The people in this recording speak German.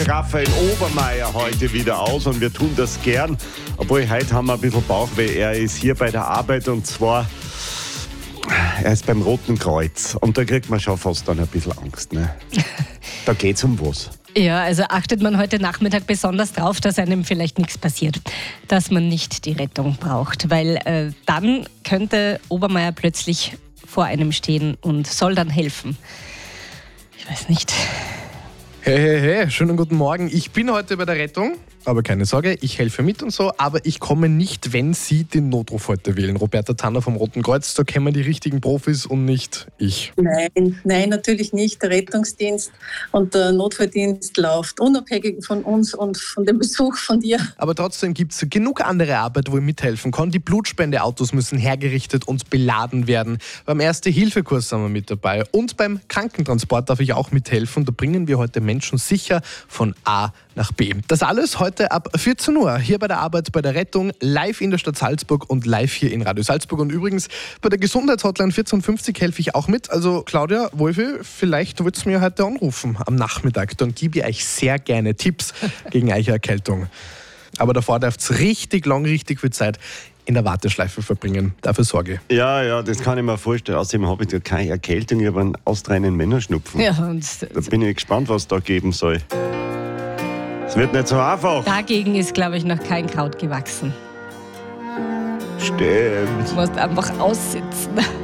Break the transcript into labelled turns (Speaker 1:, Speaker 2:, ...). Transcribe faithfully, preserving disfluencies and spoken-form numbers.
Speaker 1: Raphael Obermeier heute wieder aus und wir tun das gern. Obwohl, heute haben wir ein bisschen Bauchweh. Er ist hier bei der Arbeit und zwar, er ist beim Roten Kreuz. Und da kriegt man schon fast dann ein bisschen Angst. Ne? Da geht's um was.
Speaker 2: Ja, also achtet man heute Nachmittag besonders drauf, dass einem vielleicht nichts passiert, dass man nicht die Rettung braucht, weil äh, dann könnte Obermeier plötzlich vor einem stehen und soll dann helfen. Ich weiß nicht.
Speaker 3: Hey, hey, hey, schönen guten Morgen. Ich bin heute bei der Rettung, aber keine Sorge, ich helfe mit und so, aber ich komme nicht, wenn Sie den Notruf heute wählen. Roberta Tanner vom Roten Kreuz, da kennen wir die richtigen Profis und nicht ich.
Speaker 4: Nein, nein, natürlich nicht. Der Rettungsdienst und der Notfalldienst läuft unabhängig von uns und von dem Besuch von dir.
Speaker 3: Aber trotzdem gibt es genug andere Arbeit, wo ich mithelfen kann. Die Blutspendeautos müssen hergerichtet und beladen werden. Beim Erste-Hilfe-Kurs sind wir mit dabei. Und beim Krankentransport darf ich auch mithelfen. Da bringen wir heute Menschen sicher von A nach B. Das alles heute ab vierzehn Uhr hier bei der Arbeit bei der Rettung, live in der Stadt Salzburg und live hier in Radio Salzburg. Und übrigens bei der Gesundheitshotline vierzehn fünfzig helfe ich auch mit. Also Claudia, Wolfi, vielleicht wollt ihr mir heute anrufen am Nachmittag. Dann gebe ich euch sehr gerne Tipps gegen eure Erkältung. Aber davor dürft ihr richtig lang, richtig viel Zeit in der Warteschleife verbringen. Dafür sorge ich.
Speaker 1: Ja, ja, das kann ich mir vorstellen. Außerdem habe ich ja keine Erkältung, ich habe einen astreinen Männerschnupfen.
Speaker 2: Ja, und
Speaker 1: Da bin ich gespannt, was da geben soll. Es wird nicht so einfach.
Speaker 2: dagegen ist, glaube ich, noch kein Kraut gewachsen.
Speaker 1: Stimmt.
Speaker 2: Du musst einfach aussitzen.